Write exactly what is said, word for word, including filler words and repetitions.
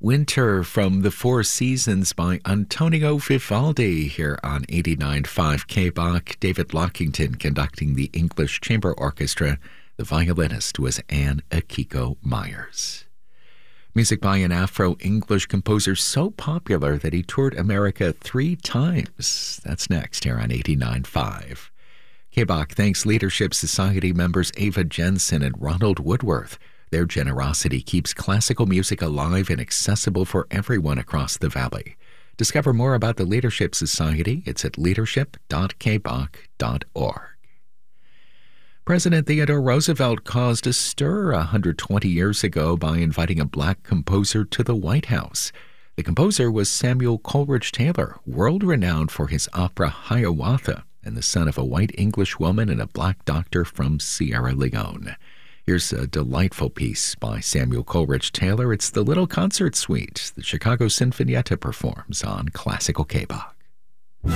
Winter from the Four Seasons by Antonio Vivaldi here on eighty-nine point five K B O C. David Lockington conducting the English Chamber Orchestra. The violinist was Anne Akiko Myers. Music by an Afro-English composer so popular that he toured America three times. That's next here on eighty-nine point five. K B O C thanks Leadership Society members Ava Jensen and Ronald Woodworth. Their generosity keeps classical music alive and accessible for everyone across the valley. Discover more about the Leadership Society. It's at leadership dot k b o c dot org. President Theodore Roosevelt caused a stir one hundred twenty years ago by inviting a black composer to the White House. The composer was Samuel Coleridge Taylor, world-renowned for his opera Hiawatha, and the son of a white English woman and a black doctor from Sierra Leone. Here's a delightful piece by Samuel Coleridge Taylor. It's the Little Concert Suite the Chicago Sinfonietta performs on Classical K B O C.